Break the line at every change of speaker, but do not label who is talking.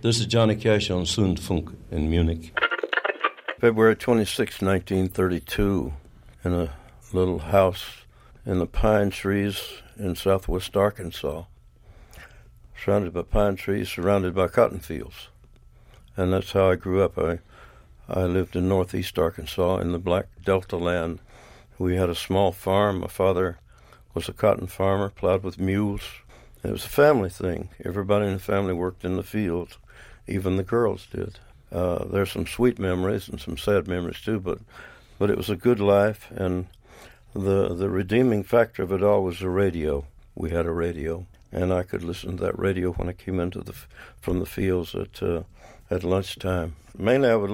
This is Johnny Cash on Zündfunk in Munich.
February 26, 1932, in a little house in the pine trees in southwest Arkansas, surrounded by pine trees, surrounded by cotton fields. And that's how I grew up. I lived in northeast Arkansas in the Black Delta land. We had a small farm. My father was a cotton farmer, plowed with mules. It was a family thing. Everybody in the family worked in the fields. Even the girls did. There's some sweet memories and some sad memories too, but it was a good life, and the redeeming factor of it all was the radio. We had a radio, and I could listen to that radio when I came from the fields at lunchtime. Mainly I would